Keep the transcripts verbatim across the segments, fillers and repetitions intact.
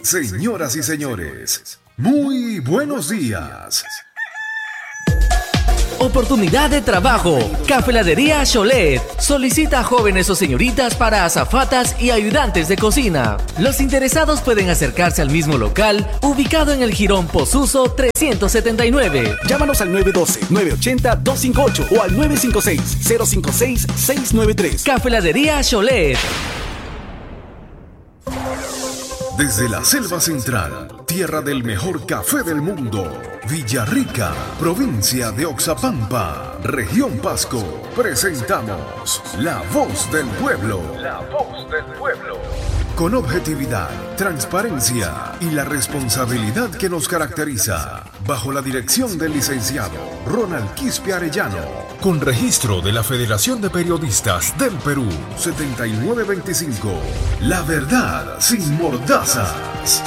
Señoras y señores, muy buenos días. Oportunidad de trabajo. Cafeladería Cholet solicita jóvenes o señoritas para azafatas y ayudantes de cocina. Los interesados pueden acercarse al mismo local, ubicado en el Jirón Posuso trescientos setenta y nueve. Llámanos al nueve uno dos, nueve ocho cero, dos cinco ocho o al nueve cinco seis, cero cinco seis, seis nueve tres. Cafeladería Cholet. Desde la selva central, tierra del mejor café del mundo, Villarrica, provincia de Oxapampa, región Pasco, presentamos La Voz del Pueblo. La Voz del Pueblo. Con objetividad, transparencia y la responsabilidad que nos caracteriza, bajo la dirección del licenciado Ronald Quispe Arellano, con registro de la Federación de Periodistas del Perú, setenta y nueve veinticinco, La Verdad sin mordazas.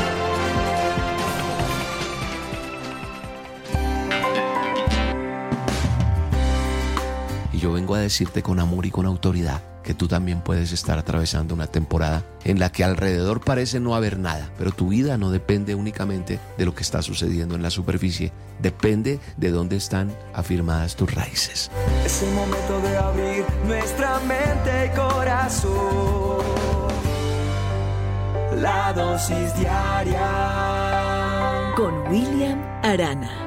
Y yo vengo a decirte con amor y con autoridad que tú también puedes estar atravesando una temporada en la que alrededor parece no haber nada, pero tu vida no depende únicamente de lo que está sucediendo en la superficie, depende de dónde están afirmadas tus raíces. Es el momento de abrir nuestra mente y corazón. La dosis diaria con William Arana.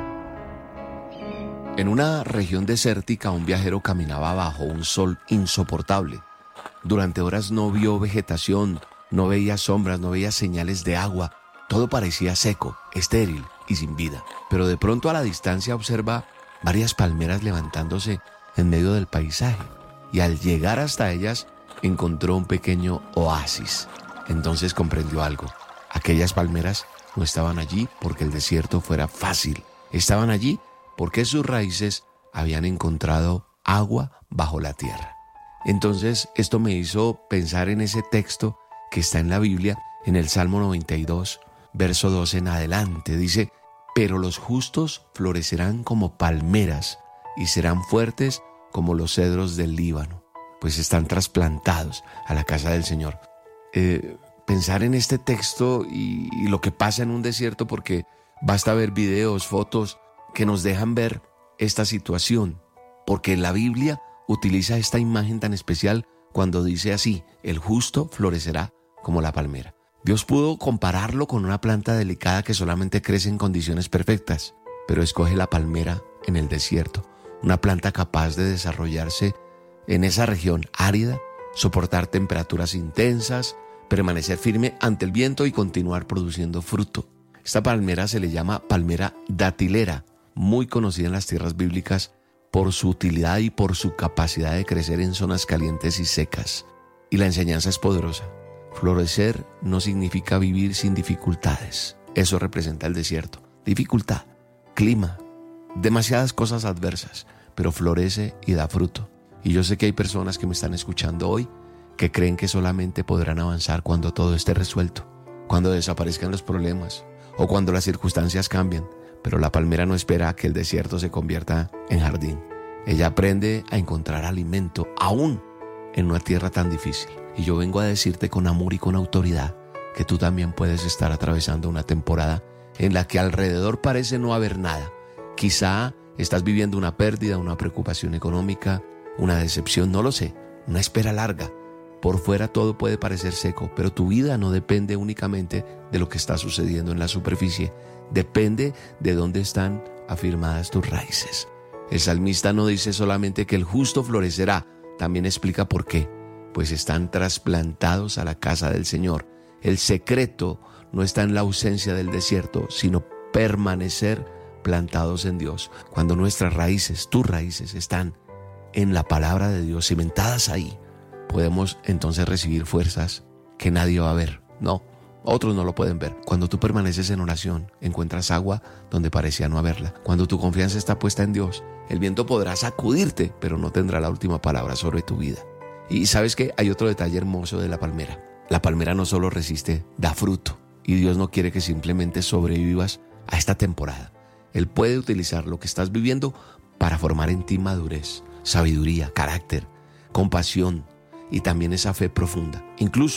En una región desértica, un viajero caminaba bajo un sol insoportable. Durante horas no vio vegetación, no veía sombras, no veía señales de agua. Todo parecía seco, estéril y sin vida. Pero de pronto a la distancia observa varias palmeras levantándose en medio del paisaje. Y al llegar hasta ellas, encontró un pequeño oasis. Entonces comprendió algo. Aquellas palmeras no estaban allí porque el desierto fuera fácil. Estaban allí porque sus raíces habían encontrado agua bajo la tierra. Entonces esto me hizo pensar en ese texto que está en la Biblia, en el Salmo noventa y dos, verso doce en adelante. Dice: pero los justos florecerán como palmeras y serán fuertes como los cedros del Líbano, pues están trasplantados a la casa del Señor. Eh, pensar en este texto y, y lo que pasa en un desierto, porque basta ver videos, fotos que nos dejan ver esta situación, porque la Biblia utiliza esta imagen tan especial cuando dice así: el justo florecerá como la palmera. Dios pudo compararlo con una planta delicada que solamente crece en condiciones perfectas, pero escoge la palmera en el desierto, una planta capaz de desarrollarse en esa región árida, soportar temperaturas intensas, permanecer firme ante el viento y continuar produciendo fruto. Esta palmera se le llama palmera datilera, muy conocida en las tierras bíblicas por su utilidad y por su capacidad de crecer en zonas calientes y secas. Y la enseñanza es poderosa. Florecer no significa vivir sin dificultades. Eso representa el desierto. Dificultad, clima, demasiadas cosas adversas, pero florece y da fruto. Y yo sé que hay personas que me están escuchando hoy que creen que solamente podrán avanzar cuando todo esté resuelto, cuando desaparezcan los problemas o cuando las circunstancias cambien. Pero la palmera no espera a que el desierto se convierta en jardín. Ella aprende a encontrar alimento aún en una tierra tan difícil. Y yo vengo a decirte con amor y con autoridad que tú también puedes estar atravesando una temporada en la que alrededor parece no haber nada. Quizá estás viviendo una pérdida, una preocupación económica, una decepción, no lo sé, una espera larga. Por fuera todo puede parecer seco, pero tu vida no depende únicamente de lo que está sucediendo en la superficie. Depende de dónde están afirmadas tus raíces. El salmista no dice solamente que el justo florecerá, también explica por qué. Pues están trasplantados a la casa del Señor. El secreto no está en la ausencia del desierto, sino permanecer plantados en Dios. Cuando nuestras raíces, tus raíces, están en la palabra de Dios, cimentadas ahí, podemos entonces recibir fuerzas que nadie va a ver. No, otros no lo pueden ver. Cuando tú permaneces en oración, encuentras agua donde parecía no haberla. Cuando tu confianza está puesta en Dios, el viento podrá sacudirte, pero no tendrá la última palabra sobre tu vida. Y ¿sabes qué? Hay otro detalle hermoso de la palmera. La palmera no solo resiste, da fruto. Y Dios no quiere que simplemente sobrevivas a esta temporada. Él puede utilizar lo que estás viviendo para formar en ti madurez, sabiduría, carácter, compasión y también esa fe profunda. Incluso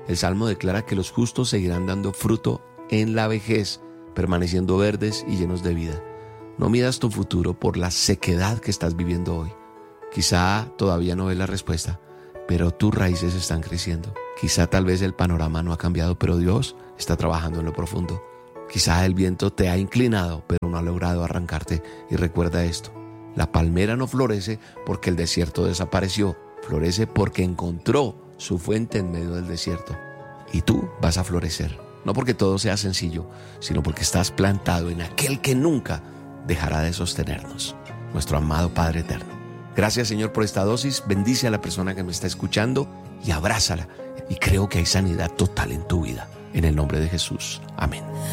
El Salmo declara que los justos seguirán dando fruto en la vejez, permaneciendo verdes y llenos de vida. No midas tu futuro por la sequedad que estás viviendo hoy. Quizá todavía no ves la respuesta, pero tus raíces están creciendo. Quizá tal vez el panorama no ha cambiado, pero Dios está trabajando en lo profundo. Quizá el viento te ha inclinado, pero no ha logrado arrancarte. Y recuerda esto, la palmera no florece porque el desierto desapareció, florece porque encontró su fuente en medio del desierto. Y tú vas a florecer, no porque todo sea sencillo, sino porque estás plantado en aquel que nunca dejará de sostenernos, nuestro amado Padre eterno. Gracias, Señor, por esta dosis. Bendice a la persona que me está escuchando y abrázala. Y creo que hay sanidad total en tu vida. En el nombre de Jesús. Amén.